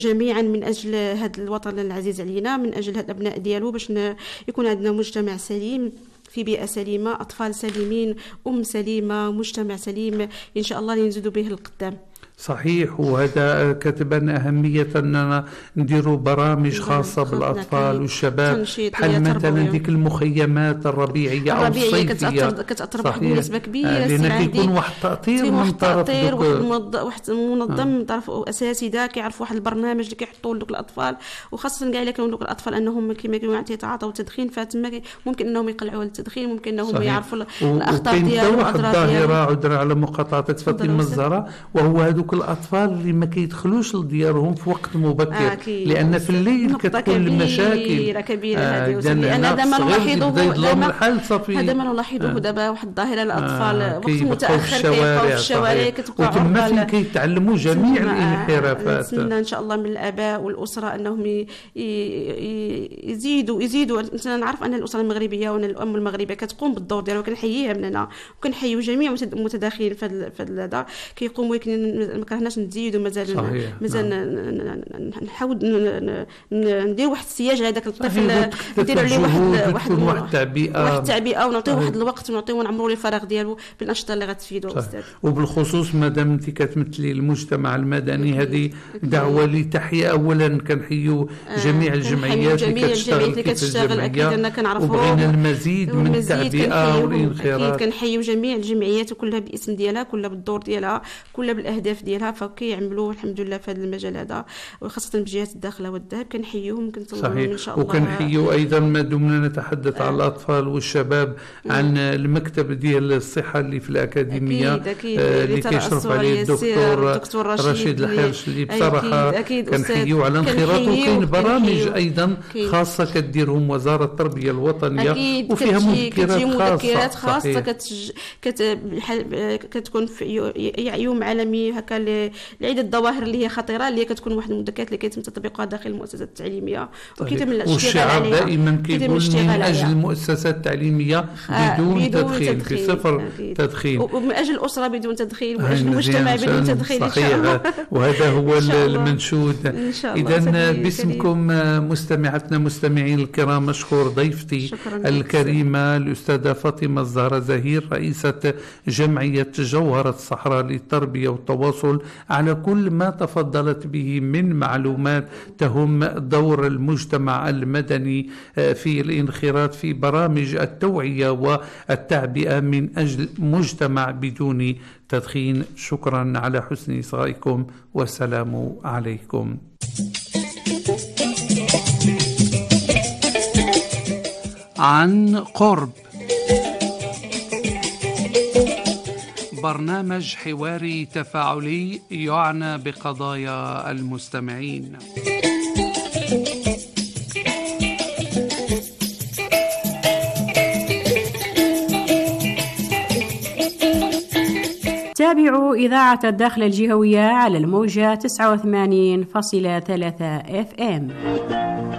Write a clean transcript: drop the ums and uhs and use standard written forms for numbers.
جميعا من أجل هذا الوطن العزيز علينا، من أجل هاد الأبناء ديالو، باش يكون عندنا مجتمع سليم في بيئة سليمة، أطفال سليمين، سليمة، مجتمع سليم إن شاء الله نزيدوا به القدام. صحيح. وهذا كتبان أهمية أننا نديروا برامج خاصة بالأطفال والشباب، بحال مثلا ديك المخيمات الربيعية أو الصيفية كتأثر بواحد النسبة كبيرة، لأن كيكون واحد التأثير من طرف واحد منظم من طرف أساتذة كيعرفوا واحد البرنامج اللي كيحطوا لدوك الأطفال، وخاصة كاع إلا كانوا دوك الأطفال أنهم كما كيقولوا يتعاطوا التدخين، فتما ممكن أنهم يقلعوا التدخين، ممكن أنهم يعرفوا الأخطار ديالو والأضرار ديالو. ظاهرة عذرا على مقاطعة فاطمة الزهراء، وهو هذوك الأطفال اللي ما كيدخلوش لديارهم في وقت مبكر، لأن في الليل كتكون المشاكل كبيرة هذه، لأن هذا ما نلاحظه دابا واحد الظاهرة الأطفال وقت متأخر كيبقاو في الشوارع، كتبقى وتما فين كيتعلموا جميع الانحرافات. نتمنى إن شاء الله من الآباء والأسرة أنهم يزيدوا. نعرف أن الأسرة المغربية وأن الأم المغربية كتقوم بالدور ديالها، وكنحييها مننا، وكنحييو جميع المتداخلين في هذا كيقوموا، ما كرهناش نزيدوا مازال نحاول ندير واحد السياج لهذاك الطفل، نديروا عليه واحد التعبئه ونعطيه واحد الوقت، ونعطيه نعمروا له الفراغ ديالو بالانشطه اللي غتفيدو استاذ. وبالخصوص مادام انت كتمثلي المجتمع المدني، هذه دعوه لتحيه اولا، كنحيوا جميع الجمعيات اللي كتشتغل اكيد انا كنعرفوا، وبغينا المزيد من التعبئه والانخراط. كنحيوا جميع الجمعيات وكلها باسم ديالها، كلها بالدور ديالها، كلها بالاهداف ديالها، فكيعملوا الحمد لله في هذا المجال هذا، وخاصه بجهات الداخله والذهب كنحيوهم كنطلبوا ان شاء الله. وكنحيوا ايضا ما دمنا نتحدث عن الاطفال والشباب عن المكتب ديال الصحه اللي في الاكاديميه، اللي كيشرف عليه الدكتور رشيد الحرش، اللي بصراحه كنحيوا على انخراطه. وكاين برامج ايضا خاصه كديرهم وزاره التربيه الوطنيه، وفيها مذكرات خاصه كتكون في يوم عالمي هكا لعيد الظواهر اللي هي خطيره، اللي هي كتكون واحد المذكرات اللي كيتم تطبيقها داخل المؤسسات التعليميه، وكيتم الاشتغال عليها. والشعار دائما كيقول من اجل المؤسسات التعليميه بدون تدخين، بصفر تدخين، ومن اجل الاسره بدون تدخين، ومن اجل المجتمع بدون تدخين. صحيح. وهذا هو المنشود. اذا باسمكم مستمعتنا مستمعين الكرام، مشكور ضيفتي الكريمه الاستاذه فاطمه الزهراء زهير، رئيسه جمعيه جوهره الصحراء للتربيه والتواصل، على كل ما تفضلت به من معلومات تهم دور المجتمع المدني في الانخراط في برامج التوعية والتعبئة من أجل مجتمع بدون تدخين. شكرا على حسن إصغائكم، والسلام عليكم. عن قرب، برنامج حواري تفاعلي يعنى بقضايا المستمعين. تابعوا إذاعة الداخل الجهوية على الموجة 89.3 FM.